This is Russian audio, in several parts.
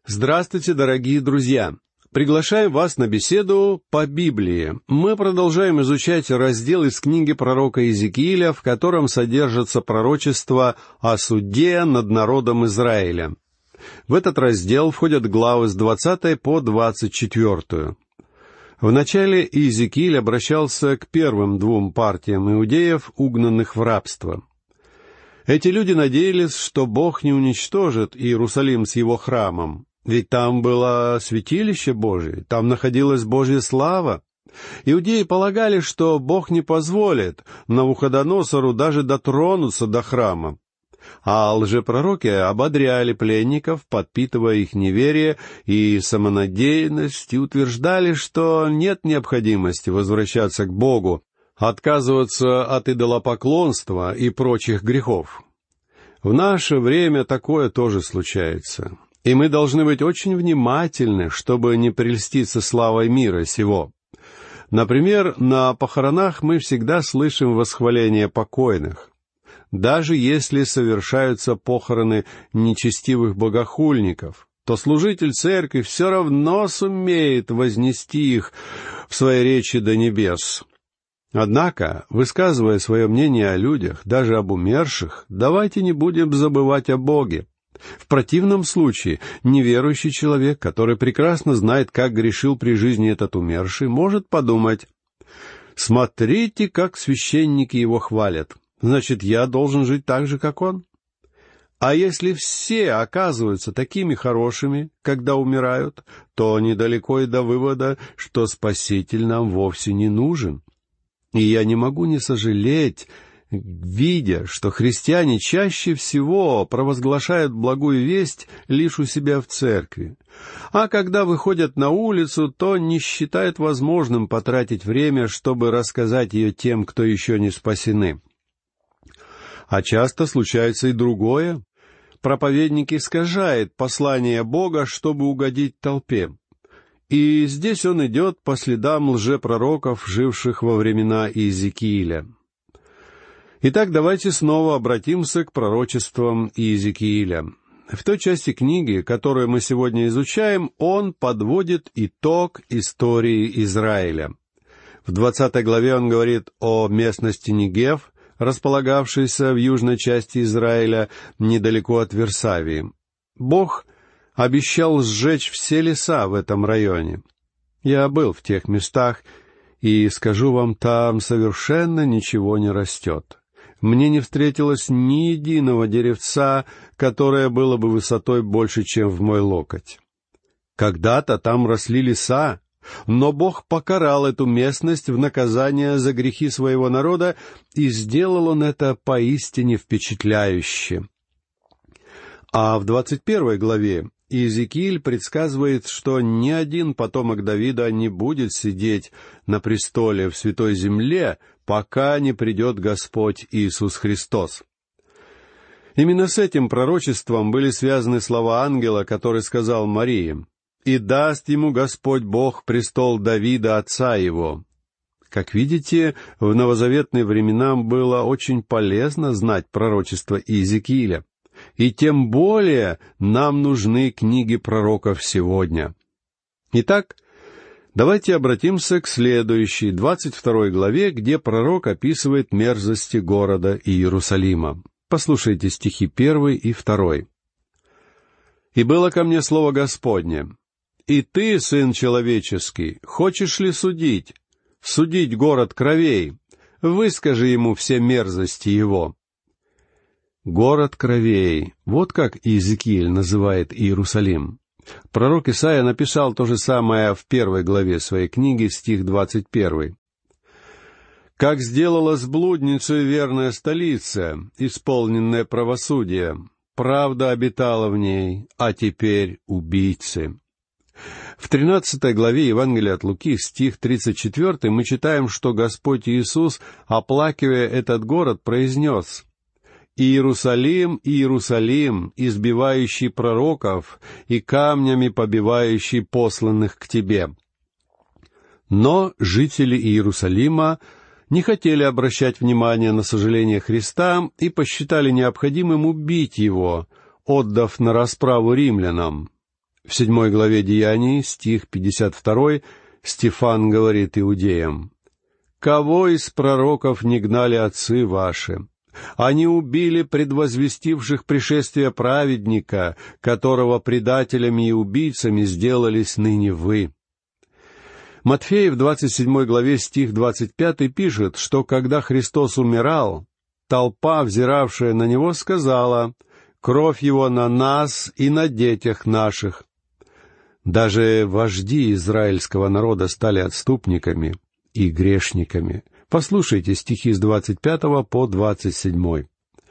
Здравствуйте, дорогие друзья! Приглашаем вас на беседу по Библии. Мы продолжаем изучать раздел из книги пророка Иезекииля, в котором содержится пророчество о суде над народом Израиля. В этот раздел входят главы с 20 по 24. Вначале Иезекииль обращался к первым двум партиям иудеев, угнанных в рабство. Эти люди надеялись, что Бог не уничтожит Иерусалим с его храмом, ведь там было святилище Божие, там находилась Божья слава. Иудеи полагали, что Бог не позволит Навуходоносору даже дотронуться до храма. А лжепророки ободряли пленников, подпитывая их неверие и самонадеянность, и утверждали, что нет необходимости возвращаться к Богу, отказываться от идолопоклонства и прочих грехов. В наше время такое тоже случается, и мы должны быть очень внимательны, чтобы не прельститься славой мира сего. Например, на похоронах мы всегда слышим восхваление покойных. Даже если совершаются похороны нечестивых богохульников, то служитель церкви все равно сумеет вознести их в своей речи до небес. Однако, высказывая свое мнение о людях, даже об умерших, давайте не будем забывать о Боге. В противном случае неверующий человек, который прекрасно знает, как грешил при жизни этот умерший, может подумать: «Смотрите, как священники его хвалят. Значит, я должен жить так же, как он». А если все оказываются такими хорошими, когда умирают, то недалеко и до вывода, что Спаситель нам вовсе не нужен. И я не могу не сожалеть, видя, что христиане чаще всего провозглашают благую весть лишь у себя в церкви, а когда выходят на улицу, то не считают возможным потратить время, чтобы рассказать ее тем, кто еще не спасены. А часто случается и другое. Проповедник искажает послание Бога, чтобы угодить толпе. И здесь он идет по следам лжепророков, живших во времена Иезекииля. Итак, давайте снова обратимся к пророчествам Иезекииля. В той части книги, которую мы сегодня изучаем, он подводит итог истории Израиля. В 20 главе он говорит о местности Негев, располагавшейся в южной части Израиля, недалеко от Вирсавии. Бог обещал сжечь все леса в этом районе. Я был в тех местах, и, скажу вам, там совершенно ничего не растет. Мне не встретилось ни единого деревца, которое было бы высотой больше, чем в мой локоть. Когда-то там росли леса, но Бог покарал эту местность в наказание за грехи своего народа, и сделал он это поистине впечатляюще. А в 21 главе Иезекииль предсказывает, что ни один потомок Давида не будет сидеть на престоле в Святой Земле, пока не придет Господь Иисус Христос. Именно с этим пророчеством были связаны слова ангела, который сказал Марии: «И даст ему Господь Бог престол Давида, отца его». Как видите, в новозаветные времена было очень полезно знать пророчество Иезекииля. И тем более нам нужны книги пророков сегодня. Итак, давайте обратимся к следующей, 22 главе, где пророк описывает мерзости города Иерусалима. Послушайте стихи 1 и 2. «И было ко мне слово Господне: и ты, сын человеческий, хочешь ли судить город кровей? Выскажи ему все мерзости его». Город кровей. Вот как Иезекииль называет Иерусалим. Пророк Исаия написал то же самое в 1 главе своей книги, стих 21. «Как сделалась блудницей верная столица, исполненная правосудия, правда обитала в ней, а теперь убийцы». В 13 главе Евангелия от Луки, стих 34, мы читаем, что Господь Иисус, оплакивая этот город, произнес: «Иерусалим, Иерусалим, избивающий пророков и камнями побивающий посланных к тебе». Но жители Иерусалима не хотели обращать внимание на сожаление Христа и посчитали необходимым убить его, отдав на расправу римлянам. В 7 главе Деяний, стих 52, Стефан говорит иудеям: «Кого из пророков не гнали отцы ваши? Они убили предвозвестивших пришествие праведника, которого предателями и убийцами сделались ныне вы». Матфей в 27 главе, стих 25 пишет, что когда Христос умирал, толпа, взиравшая на Него, сказала: «Кровь Его на нас и на детях наших». Даже вожди израильского народа стали отступниками и грешниками. Послушайте стихи с 25 по 27.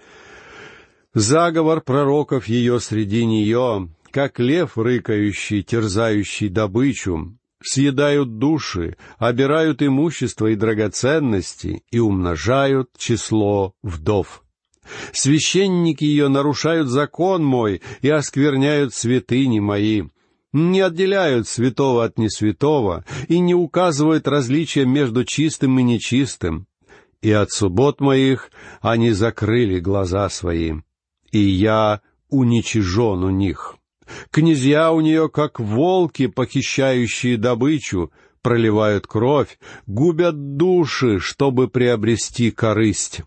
«Заговор пророков ее среди нее, как лев рыкающий, терзающий добычу, съедают души, обирают имущество и драгоценности и умножают число вдов. Священники ее нарушают закон мой и оскверняют святыни мои, не отделяют святого от несвятого и не указывают различия между чистым и нечистым. И от суббот моих они закрыли глаза свои, и я уничижен у них. Князья у нее, как волки, похищающие добычу, проливают кровь, губят души, чтобы приобрести корысть».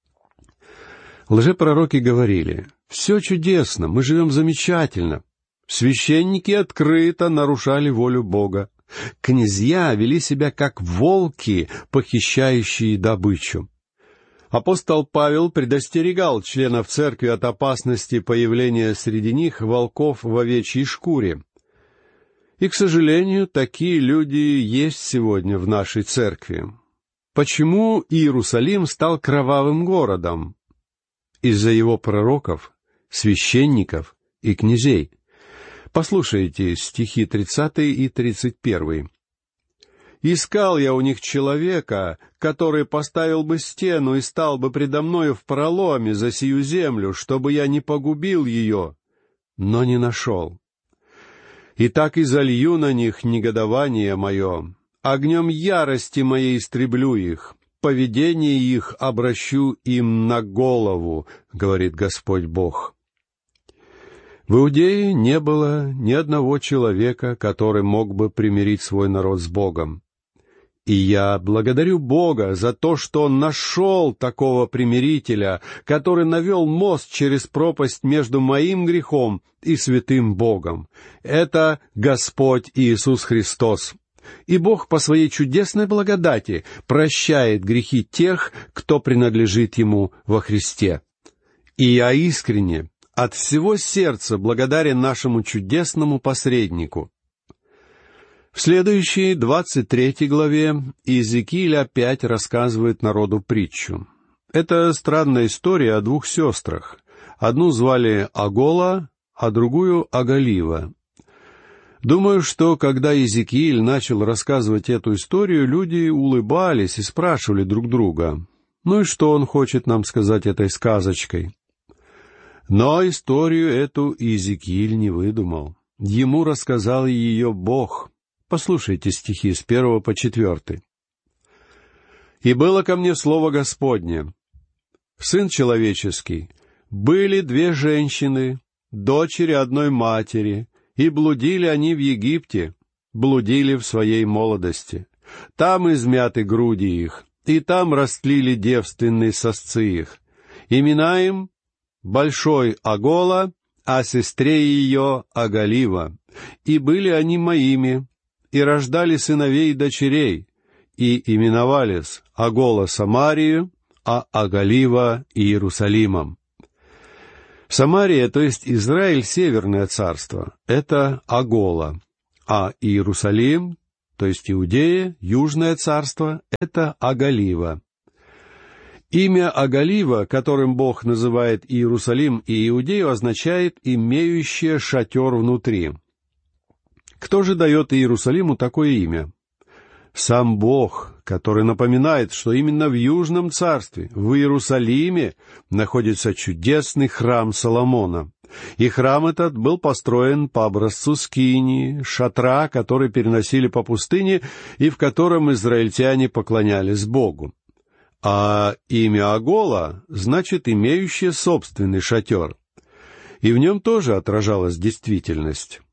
Лжепророки говорили: «Все чудесно, мы живем замечательно». Священники открыто нарушали волю Бога. Князья вели себя как волки, похищающие добычу. Апостол Павел предостерегал членов церкви от опасности появления среди них волков в овечьей шкуре. И, к сожалению, такие люди есть сегодня в нашей церкви. Почему Иерусалим стал кровавым городом? Из-за его пророков, священников и князей. Послушайте стихи 30 и 31. «Искал я у них человека, который поставил бы стену и стал бы предо мною в проломе за сию землю, чтобы я не погубил ее, но не нашел. И так и залью на них негодование мое, огнем ярости моей истреблю их, поведение их обращу им на голову, говорит Господь Бог». В Иудее не было ни одного человека, который мог бы примирить свой народ с Богом. И я благодарю Бога за то, что Он нашел такого примирителя, который навел мост через пропасть между моим грехом и святым Богом. Это Господь Иисус Христос. И Бог по Своей чудесной благодати прощает грехи тех, кто принадлежит Ему во Христе. И я искренне, от всего сердца благодарен нашему чудесному посреднику. В следующей, 23 главе, Иезекииль опять рассказывает народу притчу. Это странная история о двух сестрах. Одну звали Агола, а другую Агалива. Думаю, что когда Иезекииль начал рассказывать эту историю, люди улыбались и спрашивали друг друга: «Ну и что он хочет нам сказать этой сказочкой?» Но историю эту Иезекииль не выдумал. Ему рассказал ее Бог. Послушайте стихи с 1 по 4. «И было ко мне слово Господне: Сын человеческий, были две женщины, дочери одной матери, и блудили они в Египте, блудили в своей молодости. Там измяты груди их, и там растлили девственные сосцы их. Имена им: большой Агола, а сестре ее Агалива. И были они моими, и рождали сыновей и дочерей, и именовались Агола Самарию, а Агалива Иерусалимом». Самария, то есть Израиль, северное царство, это Агола, а Иерусалим, то есть Иудея, южное царство, это Агалива. Имя Агалива, которым Бог называет Иерусалим и Иудею, означает «имеющее шатер внутри». Кто же дает Иерусалиму такое имя? Сам Бог, который напоминает, что именно в Южном царстве, в Иерусалиме, находится чудесный храм Соломона. И храм этот был построен по образцу скинии, шатра, который переносили по пустыне и в котором израильтяне поклонялись Богу. А имя Агола значит «имеющее собственный шатер». И в нем тоже отражалась действительность.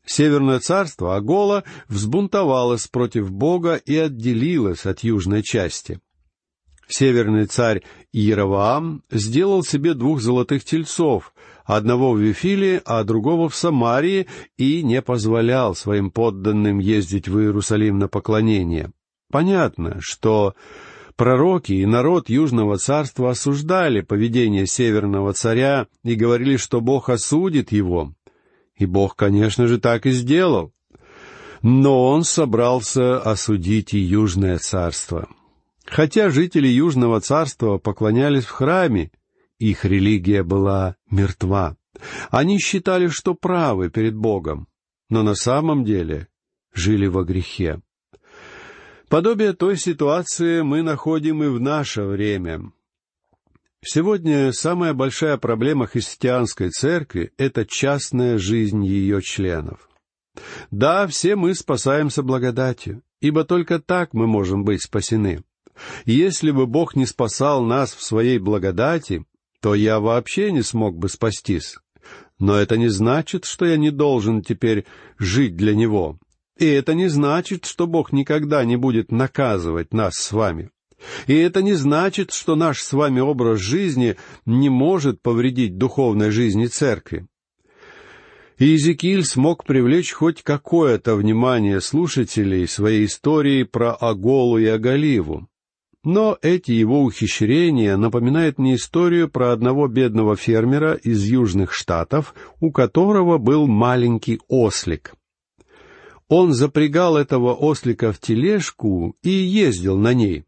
Северное царство Агола взбунтовалось против Бога и отделилось от южной части. Северный царь Иеровоам сделал себе 2 золотых тельцов, одного в Вифиле, а другого в Самарии, и не позволял своим подданным ездить в Иерусалим на поклонение. Понятно, что пророки и народ Южного царства осуждали поведение Северного царя и говорили, что Бог осудит его. И Бог, конечно же, так и сделал. Но Он собрался осудить и Южное царство. Хотя жители Южного царства поклонялись в храме, их религия была мертва. Они считали, что правы перед Богом, но на самом деле жили во грехе. Подобие той ситуации мы находим и в наше время. Сегодня самая большая проблема христианской церкви — это частная жизнь ее членов. Да, все мы спасаемся благодатью, ибо только так мы можем быть спасены. Если бы Бог не спасал нас в Своей благодати, то я вообще не смог бы спастись. Но это не значит, что я не должен теперь жить для Него. И это не значит, что Бог никогда не будет наказывать нас с вами. И это не значит, что наш с вами образ жизни не может повредить духовной жизни церкви. Иезекииль смог привлечь хоть какое-то внимание слушателей своей истории про Аголу и Агаливу. Но эти его ухищрения напоминают мне историю про одного бедного фермера из Южных Штатов, у которого был маленький ослик. Он запрягал этого ослика в тележку и ездил на ней.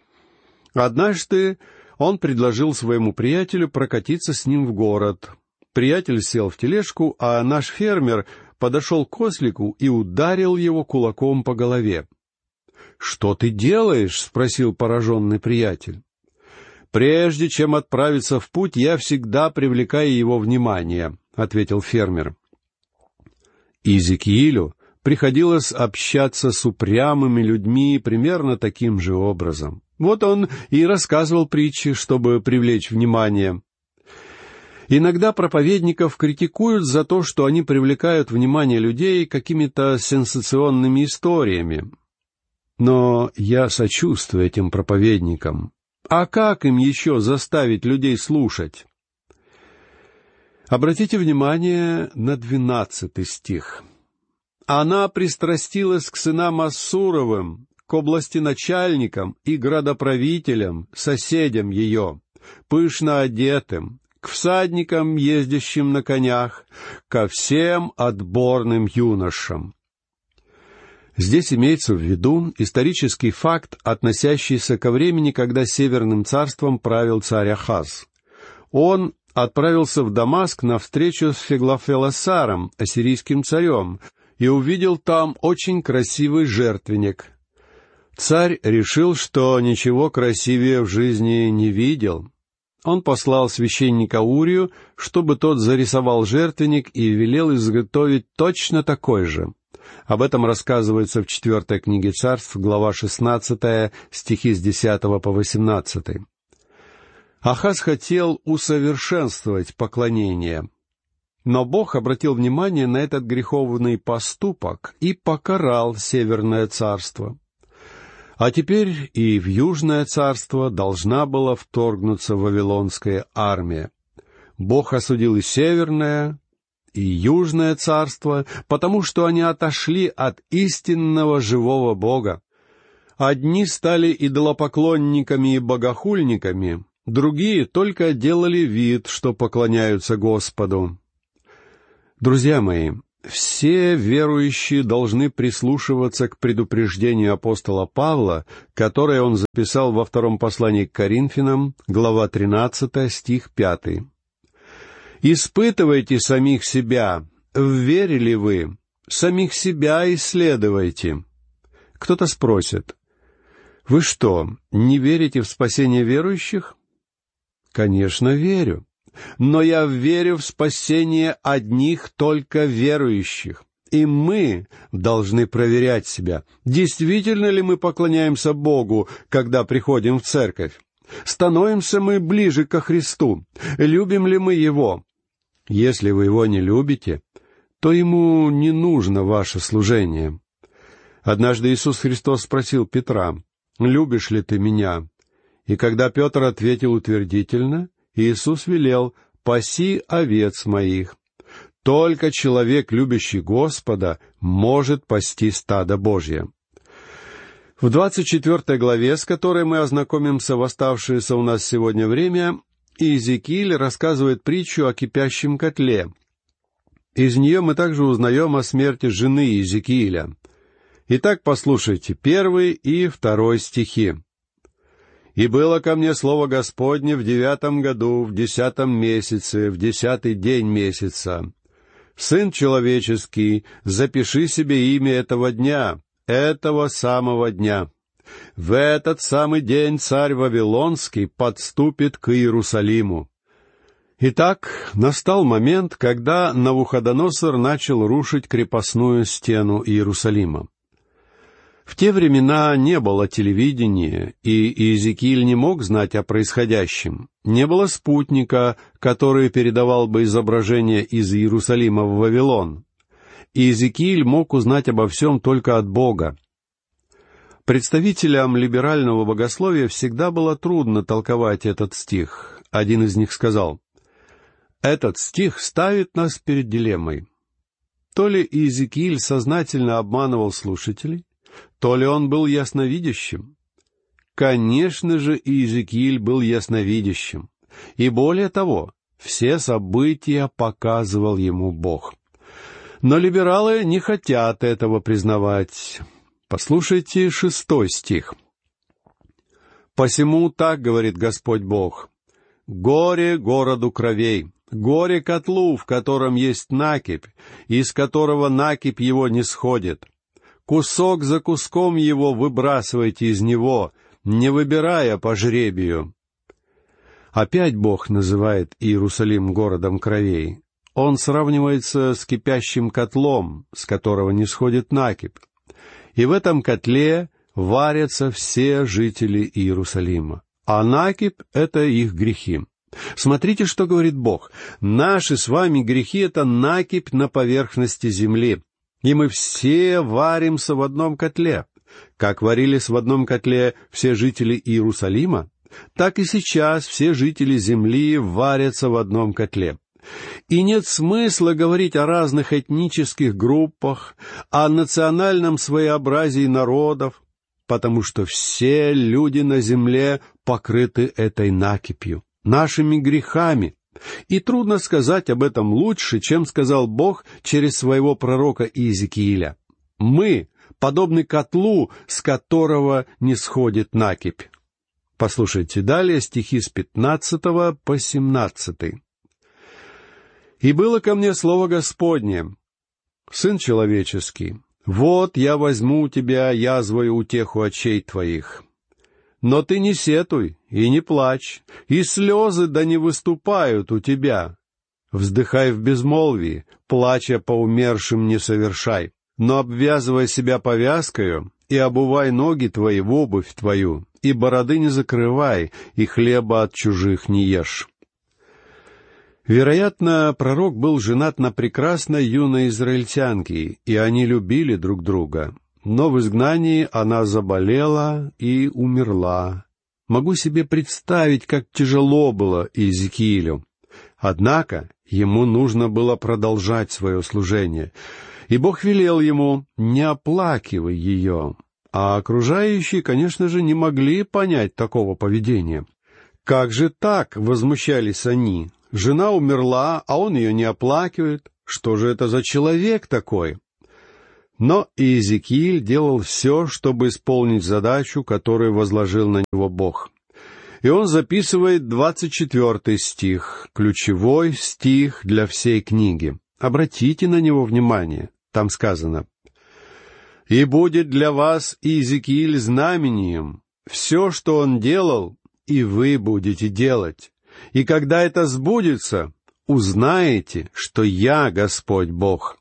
Однажды он предложил своему приятелю прокатиться с ним в город. Приятель сел в тележку, а наш фермер подошел к ослику и ударил его кулаком по голове. «Что ты делаешь?» — спросил пораженный приятель. «Прежде чем отправиться в путь, я всегда привлекаю его внимание», — ответил фермер. Иезекиилю приходилось общаться с упрямыми людьми примерно таким же образом. Вот он и рассказывал притчи, чтобы привлечь внимание. Иногда проповедников критикуют за то, что они привлекают внимание людей какими-то сенсационными историями. Но я сочувствую этим проповедникам. А как им еще заставить людей слушать? Обратите внимание на 12 стих. «Она пристрастилась к сынам Ассуровым, к областеначальникам и градоправителям, соседям ее, пышно одетым, к всадникам, ездящим на конях, ко всем отборным юношам». Здесь имеется в виду исторический факт, относящийся ко времени, когда Северным царством правил царь Ахаз. Он отправился в Дамаск на встречу с Феглофелосаром, ассирийским царем, и увидел там очень красивый жертвенник. Царь решил, что ничего красивее в жизни не видел. Он послал священника Урию, чтобы тот зарисовал жертвенник и велел изготовить точно такой же. Об этом рассказывается в 4 книге Царств, глава 16, стихи с 10 по 18. Ахаз хотел усовершенствовать поклонение, но Бог обратил внимание на этот греховный поступок и покарал Северное царство. А теперь и в Южное царство должна была вторгнуться вавилонская армия. Бог осудил и Северное, и Южное царство, потому что они отошли от истинного живого Бога. Одни стали идолопоклонниками и богохульниками, другие только делали вид, что поклоняются Господу. Друзья мои, все верующие должны прислушиваться к предупреждению апостола Павла, которое он записал во 2 послании к Коринфянам, глава 13, стих 5. «Испытывайте самих себя, в вере ли вы, самих себя исследуйте». Кто-то спросит: «Вы что, не верите в спасение верующих?» Конечно, верю. Но я верю в спасение одних только верующих. И мы должны проверять себя, действительно ли мы поклоняемся Богу, когда приходим в церковь. Становимся мы ближе ко Христу? Любим ли мы Его? Если вы Его не любите, то ему не нужно ваше служение. Однажды Иисус Христос спросил Петра: «Любишь ли ты меня?» И когда Петр ответил утвердительно, Иисус велел: «Паси овец моих». Только человек, любящий Господа, может пасти стадо Божье. В 24 главе, с которой мы ознакомимся в оставшееся у нас сегодня время, Иезекииль рассказывает притчу о кипящем котле. Из нее мы также узнаем о смерти жены Иезекииля. Итак, послушайте 1 и 2 стихи. «И было ко мне слово Господне в 9 году, в 10 месяце, в 10-й день месяца. Сын человеческий, запиши себе имя этого дня, этого самого дня. В этот самый день царь Вавилонский подступит к Иерусалиму». Итак, настал момент, когда Навуходоносор начал рушить крепостную стену Иерусалима. В те времена не было телевидения, и Иезекииль не мог знать о происходящем. Не было спутника, который передавал бы изображение из Иерусалима в Вавилон. Иезекииль мог узнать обо всем только от Бога. Представителям либерального богословия всегда было трудно толковать этот стих. Один из них сказал: «Этот стих ставит нас перед дилеммой». То ли Иезекииль сознательно обманывал слушателей, то ли он был ясновидящим. Конечно же, Иезекииль был ясновидящим, и более того, все события показывал ему Бог. Но либералы не хотят этого признавать. Послушайте 6 стих. «Посему так говорит Господь Бог: горе городу кровей, горе котлу, в котором есть накипь, из которого накипь его не сходит. Кусок за куском его выбрасывайте из него, не выбирая по жребию». Опять Бог называет Иерусалим городом кровей. Он сравнивается с кипящим котлом, с которого не сходит накипь. И в этом котле варятся все жители Иерусалима. А накипь — это их грехи. Смотрите, что говорит Бог. Наши с вами грехи — это накипь на поверхности земли. И мы все варимся в одном котле. Как варились в одном котле все жители Иерусалима, так и сейчас все жители земли варятся в одном котле. И нет смысла говорить о разных этнических группах, о национальном своеобразии народов, потому что все люди на земле покрыты этой накипью, нашими грехами. И трудно сказать об этом лучше, чем сказал Бог через своего пророка Иезекииля. Мы подобны котлу, с которого не сходит накипь. Послушайте далее стихи с 15 по 17. «И было ко мне слово Господне: Сын человеческий, вот я возьму у тебя язвою утеху очей твоих. Но ты не сетуй и не плачь, и слезы да не выступают у тебя. Вздыхай в безмолвии, плача по умершим не совершай, но обвязывай себя повязкою и обувай ноги твои в обувь твою, и бороды не закрывай, и хлеба от чужих не ешь». Вероятно, пророк был женат на прекрасной юной израильтянке, и они любили друг друга. Но в изгнании она заболела и умерла. Могу себе представить, как тяжело было Иезекиилю. Однако ему нужно было продолжать свое служение, и Бог велел ему: «Не оплакивай ее». А окружающие, конечно же, не могли понять такого поведения. «Как же так?» — возмущались они. «Жена умерла, а он ее не оплакивает. Что же это за человек такой?» Но Иезекииль делал все, чтобы исполнить задачу, которую возложил на него Бог. И он записывает 24 стих, ключевой стих для всей книги. Обратите на него внимание. Там сказано: «И будет для вас Иезекииль знамением. Все, что он делал, и вы будете делать. И когда это сбудется, узнаете, что я Господь Бог».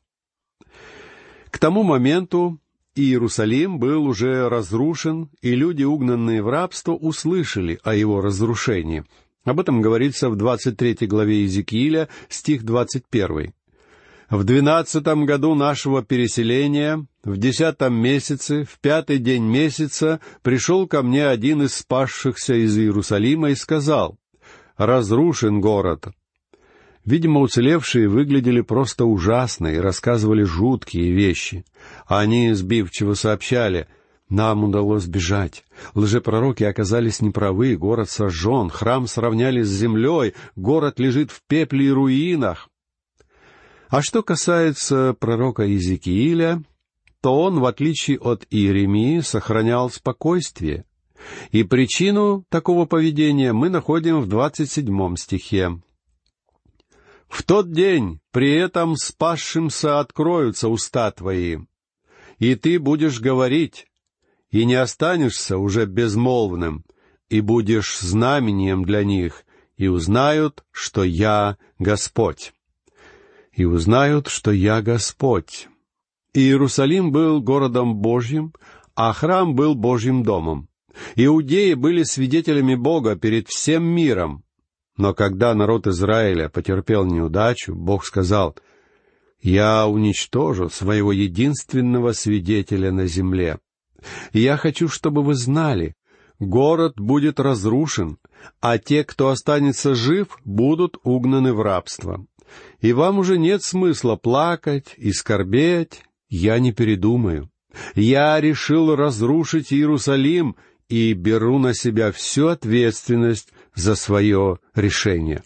К тому моменту Иерусалим был уже разрушен, и люди, угнанные в рабство, услышали о его разрушении. Об этом говорится в 23 главе Иезекииля, стих 21. В 12 году нашего переселения, в 10 месяце, в 5 день месяца, пришел ко мне один из спасшихся из Иерусалима и сказал: «Разрушен город». Видимо, уцелевшие выглядели просто ужасно и рассказывали жуткие вещи. Они сбивчиво сообщали: «Нам удалось бежать. Лжепророки оказались неправы, город сожжен, храм сравняли с землей, город лежит в пепле и руинах». А что касается пророка Иезекииля, то он, в отличие от Иеремии, сохранял спокойствие. И причину такого поведения мы находим в 27 стихе. «В тот день при этом спасшимся откроются уста твои, и ты будешь говорить, и не останешься уже безмолвным, и будешь знамением для них, и узнают, что я Господь». «И узнают, что я Господь». Иерусалим был городом Божьим, а храм был Божьим домом. Иудеи были свидетелями Бога перед всем миром. Но когда народ Израиля потерпел неудачу, Бог сказал: «Я уничтожу своего единственного свидетеля на земле. И я хочу, чтобы вы знали, город будет разрушен, а те, кто останется жив, будут угнаны в рабство. И вам уже нет смысла плакать и скорбеть, я не передумаю. Я решил разрушить Иерусалим и беру на себя всю ответственность за свое решение».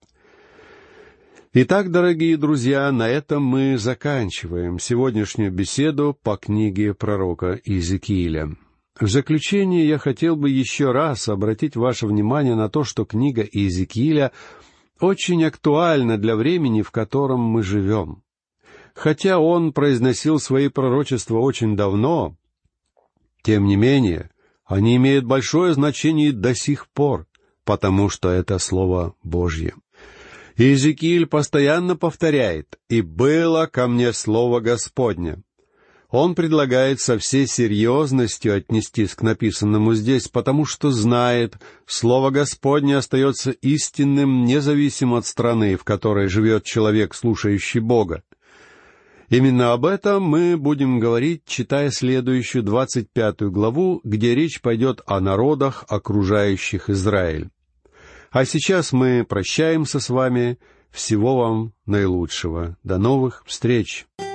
Итак, дорогие друзья, на этом мы заканчиваем сегодняшнюю беседу по книге пророка Иезекииля. В заключение я хотел бы еще раз обратить ваше внимание на то, что книга Иезекииля очень актуальна для времени, в котором мы живем. Хотя он произносил свои пророчества очень давно, тем не менее, они имеют большое значение до сих пор, потому что это Слово Божье. Иезекииль постоянно повторяет: «И было ко мне Слово Господне». Он предлагает со всей серьезностью отнестись к написанному здесь, потому что знает, Слово Господне остается истинным независимо от страны, в которой живет человек, слушающий Бога. Именно об этом мы будем говорить, читая следующую 25 главу, где речь пойдет о народах, окружающих Израиль. А сейчас мы прощаемся с вами. Всего вам наилучшего. До новых встреч!